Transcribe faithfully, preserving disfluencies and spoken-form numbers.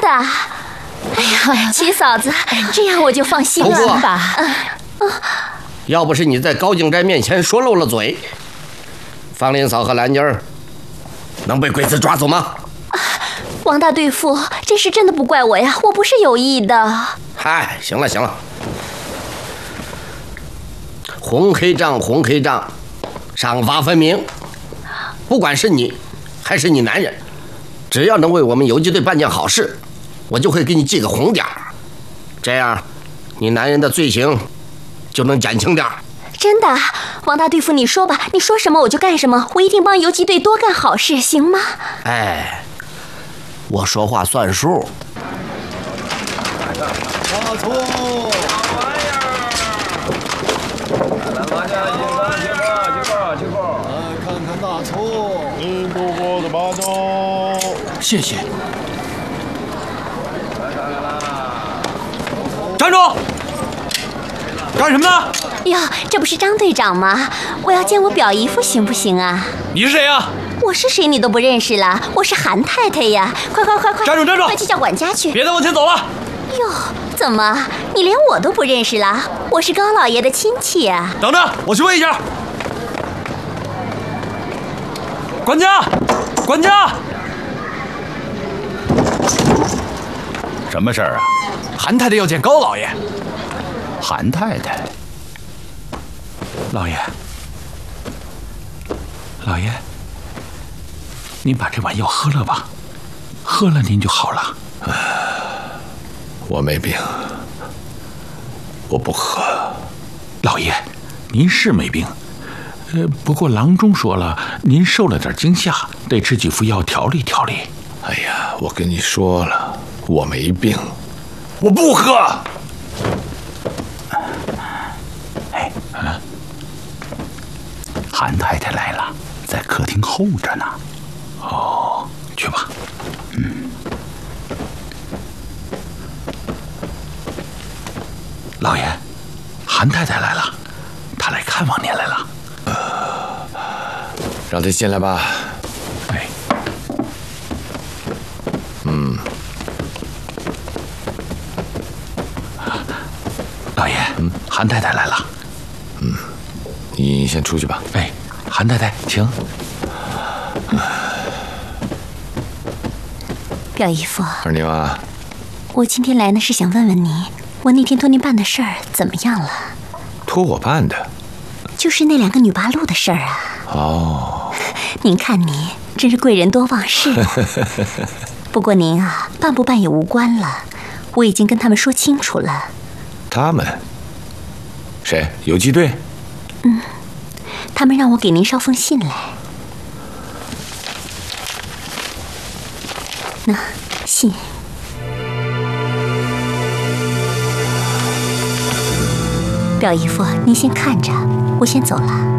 的。哎呀，齐嫂子，这样我就放心了吧？ 嗯，要不是你在高敬斋面前说漏了嘴，方林嫂和兰妮儿能被鬼子抓走吗？ 王大队副，这事真的不怪我呀，我不是有意的。 嗨，行了行了，红黑账红黑账，赏罚分明。不管是你还是你男人，只要能为我们游击队办件好事，我就会给你记个红点儿，这样你男人的罪行就能减轻点儿。 真的，王大队副，你说吧，你说什么我就干什么，我一定帮游击队多干好事，行吗？ 哎，我说话算数。 大葱，好玩意儿！来来，大家一个几个几个几个，来看看大葱，印度过的八种。 谢谢。 来来来， 站住！干什么呢？ 哟，这不是张队长吗？我要见我表姨夫，行不行啊？ 你是谁呀？ 我是谁你都不认识了？我是韩太太呀！快快快快， 站住站住！ 快去叫管家去！ 别再往前走了！ 哟，怎么你连我都不认识了？我是高老爷的亲戚呀！ 等着，我去问一下。管家，管家， 什么事儿啊？ 韩太太要见高老爷。 韩太太， 老爷，老爷，您把这碗药喝了吧，喝了您就好了。 我没病，我不喝。 老爷，您是没病，呃，不过郎中说了，您受了点惊吓，得吃几副药调理调理。 哎呀，我跟你说了，我没病，我不喝。 哎，嗯，韩太太来了，在客厅候着呢。哦，去吧。嗯。老爷，韩太太来了，她来看望您来了。 呃，让她进来吧。 哎。 嗯。 老爷，嗯，韩太太来了。 嗯，你先出去吧。 哎，韩太太，请。 表姨夫， 二妞啊， 我今天来呢是想问问你，我那天托您办的事儿怎么样了？ 托我办的？ 就是那两个女八路的事儿啊。 哦。 您看你真是贵人多忘事。不过您啊，办不办也无关了，我已经跟他们说清楚了。 他们？谁？游击队？ 嗯，他们让我给您捎封信来。那信。表姨夫，您先看着，我先走了。